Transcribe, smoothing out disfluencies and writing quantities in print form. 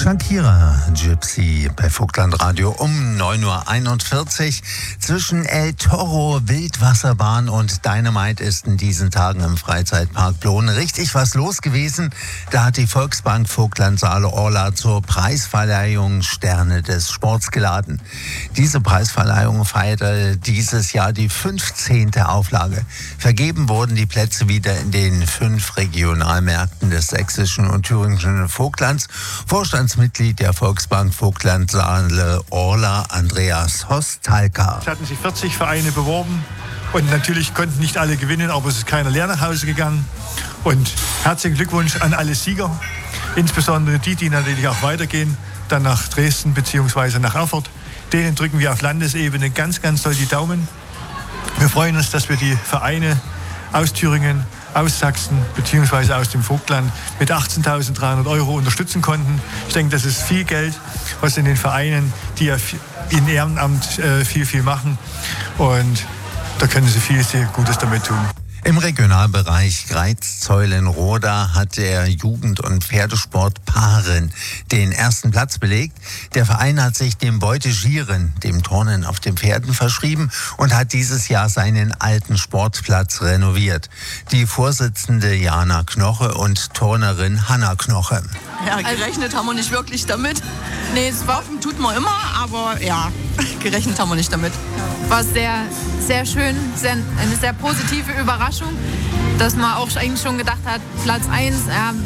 Shakira, Gypsy bei Vogtland Radio um 9.41 Uhr. Zwischen El Toro, Wildwasserbahn und Dynamite ist in diesen Tagen im Freizeitpark Bloen richtig was los gewesen. Da hat die Volksbank Vogtland Saale-Orla zur Preisverleihung Sterne des Sports geladen. Diese Preisverleihung feierte dieses Jahr die 15. Auflage. Vergeben wurden die Plätze wieder in den 5 Regionalmärkten des sächsischen und thüringischen Vogtlands. Vorstandsmitglied der Volksbank Vogtland Saale-Orla, Andreas Hostalka. Es hatten sich 40 Vereine beworben und natürlich konnten nicht alle gewinnen, aber es ist keiner leer nach Hause gegangen. Und herzlichen Glückwunsch an alle Sieger, insbesondere die natürlich auch weitergehen, dann nach Dresden bzw. nach Erfurt. Denen drücken wir auf Landesebene ganz, ganz doll die Daumen. Wir freuen uns, dass wir die Vereine aus Thüringen, aus Sachsen bzw. aus dem Vogtland mit 18.300 € unterstützen konnten. Ich denke, das ist viel Geld, was in den Vereinen, die ja in Ehrenamt viel machen. Und da können sie viel sehr Gutes damit tun. Im Regionalbereich Greiz-Zeulenroda hat der Jugend- und Pferdesport Paaren den ersten Platz belegt. Der Verein hat sich dem Beutegieren, dem Turnen auf den Pferden, verschrieben und hat dieses Jahr seinen alten Sportplatz renoviert. Die Vorsitzende Jana Knoche und Turnerin Hanna Knoche. Ja, gerechnet haben wir nicht wirklich damit. Nee, das Waffen tut man immer, aber ja, gerechnet haben wir nicht damit. War sehr, sehr schön, eine sehr positive Überraschung, dass man auch eigentlich schon gedacht hat, Platz 1,